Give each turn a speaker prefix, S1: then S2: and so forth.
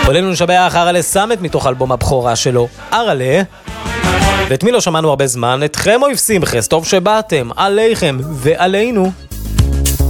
S1: עלינו לשבח אראלה סמט מתוך אלבום הבכורה שלו, אראלה. ואת מי לא שמענו הרבה זמן? אתכם אוהב שמחס, טוב שבאתם, עליכם ועלינו.